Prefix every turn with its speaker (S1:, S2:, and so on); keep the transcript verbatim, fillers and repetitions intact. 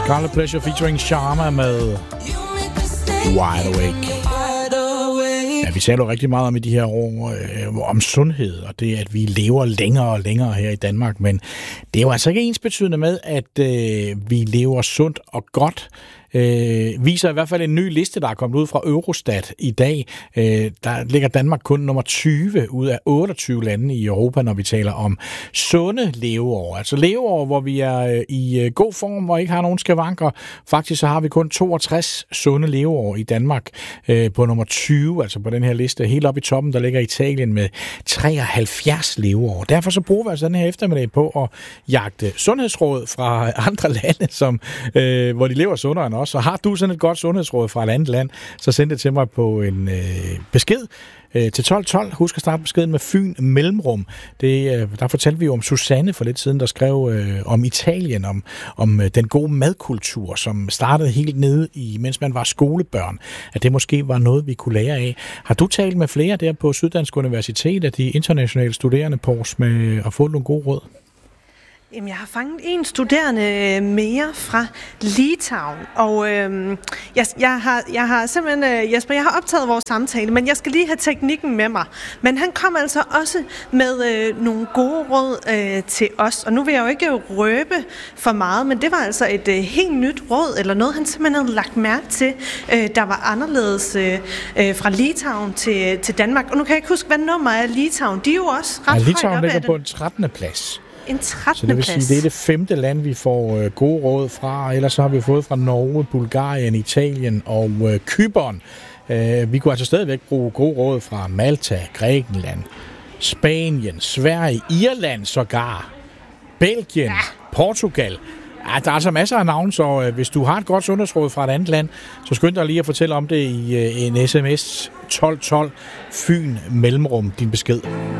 S1: Scarlet Pleasure featuring Sharma med Wide Awake. Ja, vi taler jo rigtig meget om i de her år øh, om sundhed, og det, at vi lever længere og længere her i Danmark, men det er jo altså ikke ensbetydende med, at øh, vi lever sundt og godt. Øh, viser i hvert fald en ny liste, der er kommet ud fra Eurostat i dag. Øh, der ligger Danmark kun nummer tyve ud af otteogtyve lande i Europa, når vi taler om sunde leveår. Altså leveår, hvor vi er øh, i øh, god form og ikke har nogen skavanker. Faktisk så har vi kun toogtres sunde leveår i Danmark øh, på nummer tyve, altså på den her liste. Helt oppe i toppen, der ligger Italien med treoghalvfjerds leveår. Derfor så bruger vi altså den her eftermiddag på at jagte sundhedsråd fra andre lande, som, øh, hvor de lever sundere end os. Så har du sådan et godt sundhedsråd fra et andet land, så send det til mig på en øh, besked øh, til tolv tolv. Husk at starte beskeden med Fyn Mellemrum. Det, øh, der fortalte vi jo om Susanne for lidt siden, der skrev øh, om Italien, om, om øh, den gode madkultur, som startede helt nede i, mens man var skolebørn. At det måske var noget, vi kunne lære af. Har du talt med flere der på Syddansk Universitet af de internationale studerende, Pors, med at få nogle gode råd?
S2: Jamen, jeg har fanget en studerende mere fra Litauen, og øh, jeg, jeg, har, jeg har simpelthen, øh, Jesper, jeg har optaget vores samtale, men jeg skal lige have teknikken med mig. Men han kom altså også med øh, nogle gode råd øh, til os, og nu vil jeg jo ikke røbe for meget, men det var altså et øh, helt nyt råd, eller noget han simpelthen havde lagt mærke til, øh, der var anderledes øh, øh, fra Litauen til, til Danmark. Og nu kan jeg ikke huske, hvad nummer er Litauen. De er jo også ret
S1: ja,
S2: højt
S1: Litauen
S2: op
S1: ligger på en trettende plads.
S2: En trettende
S1: Så det vil
S2: plads.
S1: sige, det er det femte land, vi får øh, gode råd fra. Ellers så har vi fået fra Norge, Bulgarien, Italien og øh, Cypern. Øh, vi kunne altså stadigvæk bruge gode råd fra Malta, Grækenland, Spanien, Sverige, Irland sågar, Belgien, ja. Portugal. Ja, der er altså masser af navne, så øh, hvis du har et godt sundhedsråd fra et andet land, så skynd dig lige at fortælle om det i øh, en sms tolv tolv Fyn Mellemrum, din besked.